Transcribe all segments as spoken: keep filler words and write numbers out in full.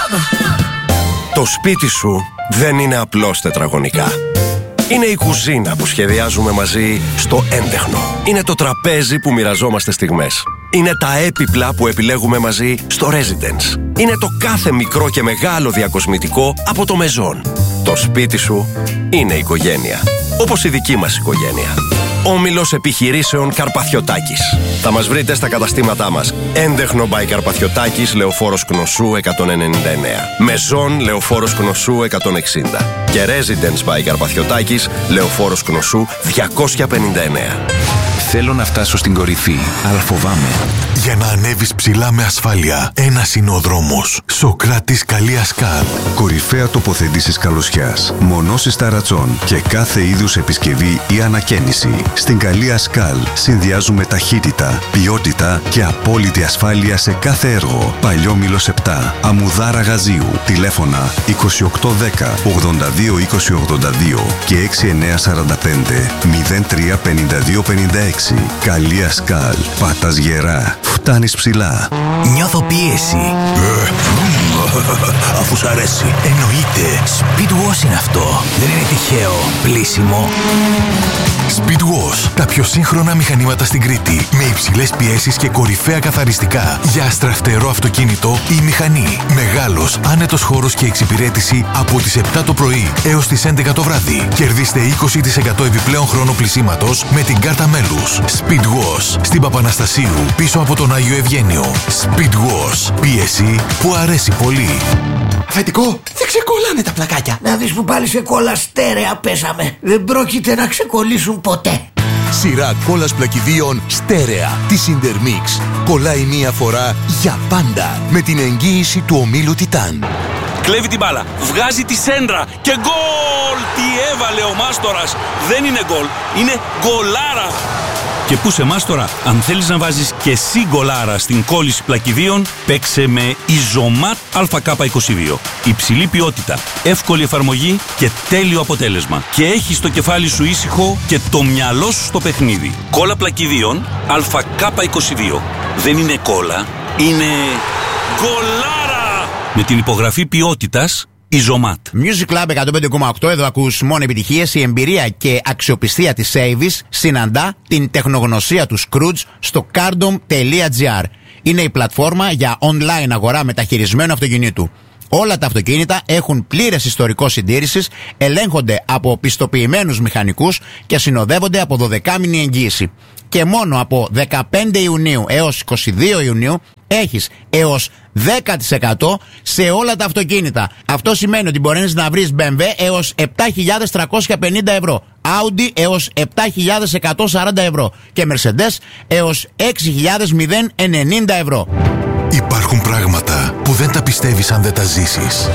Το σπίτι σου δεν είναι απλώς τετραγωνικά. Είναι η κουζίνα που σχεδιάζουμε μαζί στο έντεχνο. Είναι το τραπέζι που μοιραζόμαστε στιγμές. Είναι τα έπιπλα που επιλέγουμε μαζί στο Residence. Είναι το κάθε μικρό και μεγάλο διακοσμητικό από το Maison. Το σπίτι σου είναι οικογένεια. Όπως η δική μας οικογένεια. Όμιλος επιχειρήσεων Καρπαθιωτάκης. Θα μας βρείτε στα καταστήματά μας. Έντεχνο by Καρπαθιωτάκης, Λεωφόρος Κνωσού εκατόν ενενήντα εννέα. Μεζόν, Λεωφόρος Κνωσού εκατόν εξήντα. Και Residence by Καρπαθιωτάκης, Λεωφόρος Κνωσού διακόσια πενήντα εννέα. Θέλω να φτάσω στην κορυφή, αλλά φοβάμαι. Για να ανέβεις ψηλά με ασφάλεια, ένας είναι ο δρόμος. Σοκράτης Καλίας Καλ. Κορυφαία τοποθέτηση καλωσιάς. Μονώσεις ταρατσών και κάθε είδους επισκευή ή ανακαίνιση. Στην Καλίας Καλ συνδυάζουμε ταχύτητα, ποιότητα και απόλυτη ασφάλεια σε κάθε έργο. Παλιόμηλος επτά, Αμμουδάρα Γαζίου. Τηλέφωνα είκοσι οκτώ δέκα ογδόντα δύο είκοσι ογδόντα δύο και έξι εννέα σαράντα πέντε μηδέν τρία πενήντα δύο πενήντα έξι. Καλίας Καλ. Πατάς γερά. Φτάνεις ψηλά. Νιώθω πίεση. Αφού σ' αρέσει. Εννοείται. Speedwash είναι αυτό. Δεν είναι τυχαίο. Πλήσιμο. Speedwash. Τα πιο σύγχρονα μηχανήματα στην Κρήτη. Με υψηλές πιέσεις και κορυφαία καθαριστικά. Για αστραφτερό αυτοκίνητο ή μηχανή. Μεγάλος, άνετος χώρος και εξυπηρέτηση από τις επτά το πρωί έως τις έντεκα το βράδυ. Κερδίστε είκοσι τοις εκατό επιπλέον χρόνο πλησίματος με την κάρτα μέλους. Speedwash. Στην Παπαναστασίου, πίσω από τον Άγιο Ευγένιο. Speedwash. Πίεση που αρέσει πολύ. Αφεντικό, δεν ξεκολλάνε τα πλακάκια. Να δεις που πάλι σε κόλλα στέρεα πέσαμε. Δεν πρόκειται να ξεκολλήσουν ποτέ. Σειρά κόλλας πλακιδίων στέρεα της Intermix. Κολλάει μία φορά για πάντα με την εγγύηση του ομίλου Τιτάν. Κλέβει την μπάλα, βγάζει τη σέντρα και γκολ! Τι έβαλε ο Μάστορας! Δεν είναι γκολ, είναι γκολάρα! Και πού σε Μάστορα, αν θέλεις να βάζεις και εσύ γκολάρα στην κόλληση πλακιδίων, παίξε με Ιζωμάτ Α Κ είκοσι δύο. Υψηλή ποιότητα, εύκολη εφαρμογή και τέλειο αποτέλεσμα. Και έχεις το κεφάλι σου ήσυχο και το μυαλό σου στο παιχνίδι. Κόλλα πλακιδίων Α Κ είκοσι δύο. Δεν είναι κόλλα, είναι γκολάρα! Με την υπογραφή ποιότητας Ιζωμάτ. Music Club εκατόν πέντε κόμμα οκτώ, εδώ ακούς μόνο επιτυχίες. Η εμπειρία και αξιοπιστία της Avis συναντά την τεχνογνωσία του Scrooge στο cardom τελεία gr. Είναι η πλατφόρμα για online αγορά μεταχειρισμένου αυτοκινήτου. Όλα τα αυτοκίνητα έχουν πλήρες ιστορικό συντήρησης, ελέγχονται από πιστοποιημένους μηχανικούς και συνοδεύονται από δωδεκάμηνη εγγύηση. Και μόνο από δεκαπέντε Ιουνίου έως είκοσι δύο Ιουνίου έχεις έως δέκα τοις εκατό σε όλα τα αυτοκίνητα. Αυτό σημαίνει ότι μπορείς να βρεις μπι εμ ντάμπλιου έως επτά χιλιάδες τριακόσια πενήντα ευρώ, Audi έως επτά χιλιάδες εκατόν σαράντα ευρώ και Mercedes έως έξι χιλιάδες ενενήντα ευρώ. Υπάρχουν πράγματα που δεν τα πιστεύεις αν δεν τα ζήσεις.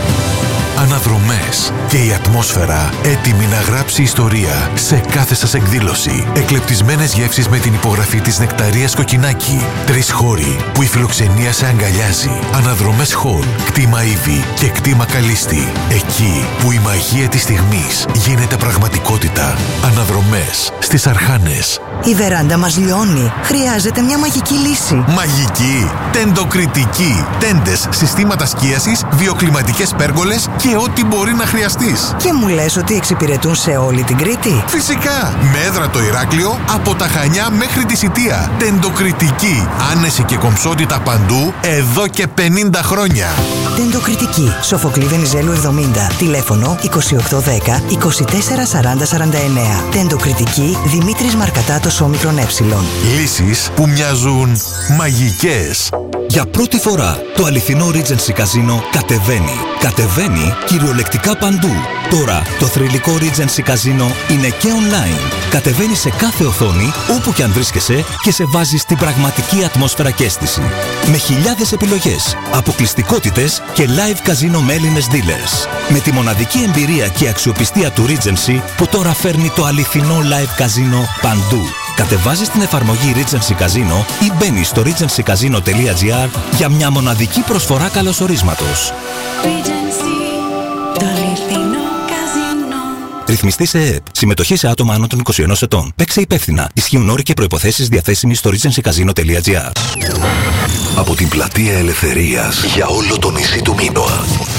Αναδρομές και η ατμόσφαιρα έτοιμη να γράψει ιστορία σε κάθε σας εκδήλωση. Εκλεπτισμένες γεύσεις με την υπογραφή της Νεκταρίας Κοκκινάκη. Τρεις χώροι που η φιλοξενία σε αγκαλιάζει. Αναδρομές Hall, κτήμα Ήβη και κτήμα Καλίστη. Εκεί που η μαγεία της στιγμής γίνεται πραγματικότητα. Αναδρομές στις Αρχάνες. Η βεράντα μας λιώνει. Χρειάζεται μια μαγική λύση. Μαγική, τεντοκριτική, τέντες, συστήματα σκίασης, βιοκλιματικές πέργολες και ό,τι μπορεί να χρειαστείς. Και μου λες ότι εξυπηρετούν σε όλη την Κρήτη. Φυσικά! Με έδρα το Ηράκλειο, από τα Χανιά μέχρι τη Σιτία. Τεντοκριτική, άνεση και κομψότητα παντού, εδώ και πενήντα χρόνια. Τεντοκριτική, Σοφοκλή Βενιζέλου εβδομήντα. Τηλέφωνο είκοσι οκτώ δέκα είκοσι τέσσερα σαράντα σαράντα εννέα. Τεντοκριτική, Δημήτρης Μαρκατάτος όμικρον ε. Λύσεις που μοιάζουν μαγικές. Για πρώτη φορά το αληθινό Regency Casino κατεβαίνει. Κατεβαίνει κυριολεκτικά παντού. Τώρα το θρυλικό Regency Casino είναι και online. Κατεβαίνει σε κάθε οθόνη, όπου και αν βρίσκεσαι, και σε βάζει στην πραγματική ατμόσφαιρα και αίσθηση. Με χιλιάδες επιλογές, αποκλειστικότητες και live casino με Έλληνες dealers. Με τη μοναδική εμπειρία και αξιοπιστία του Regency που τώρα φέρνει το αληθινό live casino παντού. Κατεβάζεις την εφαρμογή Regency Casino ή μπαίνεις στο regency casino τελεία gr για μια μοναδική προσφορά καλωσορίσματος. Regency, το αληθινό καζίνο. Ρυθμιστή σε ΕΕΠ. Συμμετοχή σε άτομα άνω των είκοσι ενός ετών. Παίξε υπεύθυνα. Ισχύουν όροι και προϋποθέσεις διαθέσιμοι στο regency casino τελεία gr. Από την Πλατεία Ελευθερίας για όλο το νησί του Μίνωα.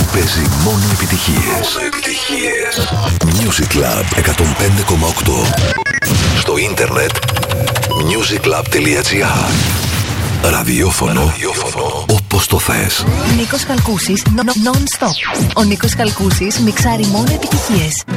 παίζει μόνο επιτυχίες. Μόνο επιτυχίες. Music Club εκατόν πέντε κόμμα οκτώ. Στο ίντερνετ music club τελεία gr. Ραδιόφωνο, Ραδιόφωνο όπως το θες. Νίκος Καλκούσης, non-stop. Ο Νίκος Καλκούσης μιξάρει μόνο επιτυχίες.